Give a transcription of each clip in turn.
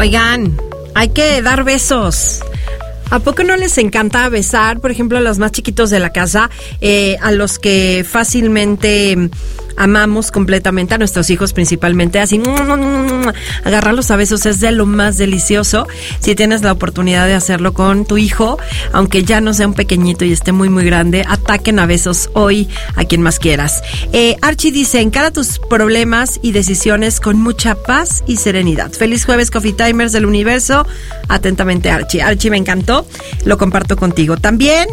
Oigan, hay que dar besos. ¿A poco no les encanta besar, por ejemplo, a los más chiquitos de la casa, a los que fácilmente amamos completamente, a nuestros hijos principalmente, así, agarrarlos a besos es de lo más delicioso? Si tienes la oportunidad de hacerlo con tu hijo, aunque ya no sea un pequeñito y esté muy muy grande, ataquen a besos hoy a quien más quieras. Archie dice, encara tus problemas y decisiones con mucha paz y serenidad. Feliz jueves, Coffee Timers del universo. Atentamente, Archie. Archie, me encantó, lo comparto contigo. También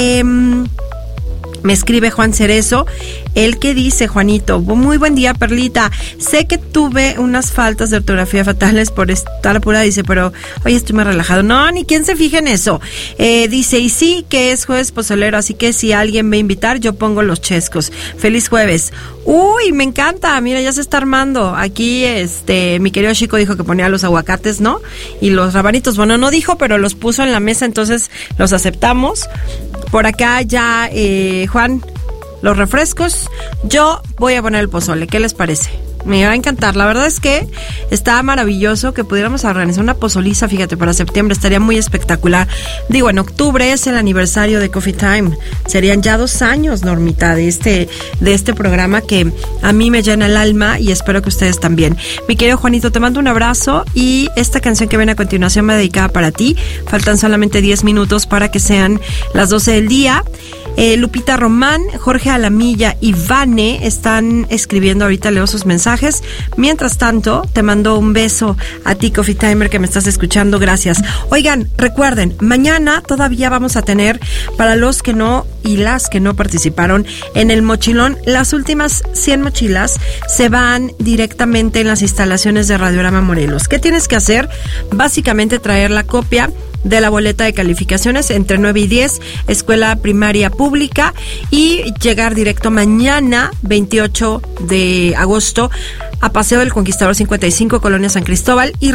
me escribe Juan Cerezo, el que dice, Juanito, muy buen día, Perlita. Sé que tuve unas faltas de ortografía fatales por estar apurada, dice, pero hoy estoy más relajado. No, ni quién se fije en eso. Dice, y sí que es jueves pozolero, así que si alguien va a invitar, yo pongo los chescos. Feliz jueves. Uy, me encanta, mira, ya se está armando. Aquí, mi querido Chico dijo que ponía los aguacates, ¿no? Y los rabanitos, bueno, no dijo, pero los puso en la mesa, entonces los aceptamos. Por acá ya, Juan, los refrescos. Yo voy a poner el pozole, ¿qué les parece? Me va a encantar. La verdad es que está maravilloso que pudiéramos organizar una pozoliza, fíjate, para septiembre. Estaría muy espectacular. Digo, en octubre es el aniversario de Coffee Time. Serían ya 2 años, Normita, de este programa que a mí me llena el alma y espero que ustedes también. Mi querido Juanito, te mando un abrazo y esta canción que viene a continuación me dedicada para ti. Faltan solamente 10 minutos para que sean las 12 del día. Lupita Román, Jorge Alamilla y Vane están escribiendo, ahorita leo sus mensajes. Mientras tanto, te mando un beso a ti, Coffee Timer, que me estás escuchando, gracias. Oigan, recuerden, mañana todavía vamos a tener, para los que no y las que no participaron en el mochilón, las últimas 100 mochilas se van directamente en las instalaciones de Radiorama Morelos. ¿Qué tienes que hacer? Básicamente traer la copia de la boleta de calificaciones entre 9 y 10, escuela primaria pública, y llegar directo mañana, 28 de agosto, a Paseo del Conquistador 55, Colonia San Cristóbal, y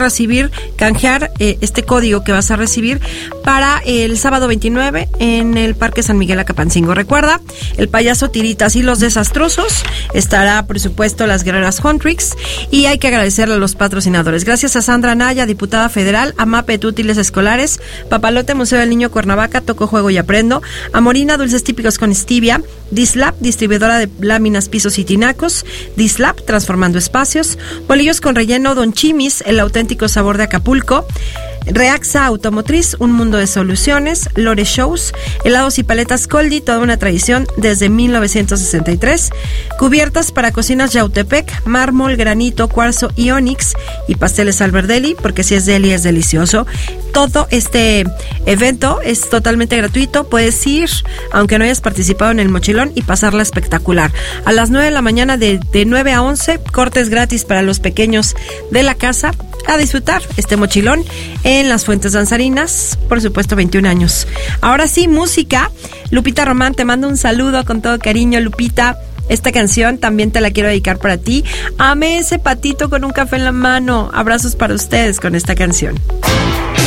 canjear este código que vas a recibir para el sábado 29 en el Parque San Miguel Acapancingo. Recuerda, el payaso Tiritas y los Desastrosos, estará por supuesto las Guerreras Huntrix, y hay que agradecerle a los patrocinadores. Gracias a Sandra Naya, diputada federal, a MAPET Útiles Escolares, Papalote Museo del Niño Cuernavaca, Toco Juego y Aprendo, a Morina Dulces Típicos con Stevia, Dislab, distribuidora de láminas, pisos y tinacos, Dislab, transformando espacios, bolillos con relleno Don Chimis, el auténtico sabor de Acapulco, Reaxa Automotriz, un mundo de soluciones, Lore Shows, helados y paletas Coldi, toda una tradición desde 1963, cubiertas para cocinas Yautepec, mármol, granito, cuarzo y onix, y pasteles Alberdelli, porque si es deli es delicioso. Todo este evento es totalmente gratuito, puedes ir aunque no hayas participado en el mochilón y pasarla espectacular. A las 9 de la mañana de 9 a 11, cortes gratis para los pequeños de la casa, a disfrutar este mochilón en las Fuentes Danzarinas, por supuesto 21 años. Ahora sí, música. Lupita Román, te mando un saludo con todo cariño, Lupita. Esta canción también te la quiero dedicar para ti. Ame ese patito con un café en la mano. Abrazos para ustedes con esta canción.